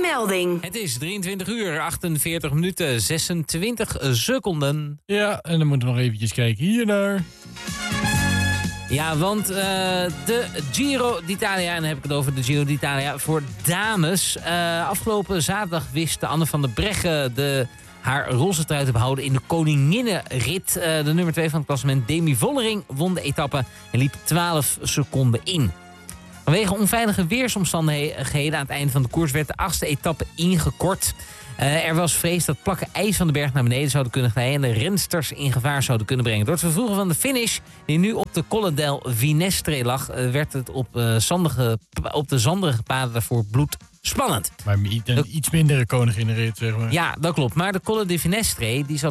melding. Het is 23 uur, 48 minuten, 26 seconden. Ja, en dan moeten we nog eventjes kijken hiernaar. Ja, want de Giro d'Italia, en dan heb ik het over de Giro d'Italia voor dames. Afgelopen zaterdag wist Anne van der Breggen haar roze trui te behouden in de Koninginnenrit. De nummer 2 van het klassement, Demi Vollering, won de etappe en liep 12 seconden in. Vanwege onveilige weersomstandigheden aan het einde van de koers werd de 8e etappe ingekort. Er was vrees dat plakken ijs van de berg naar beneden zouden kunnen glijden en de rensters in gevaar zouden kunnen brengen. Door het vervroegen van de finish, die nu op de Colle del Vinestre lag, werd het op de zanderige paden daarvoor bloedspannend. Maar een iets mindere koninginnenrit, zeg maar. Ja, dat klopt. Maar de Colle del Vinestre die zat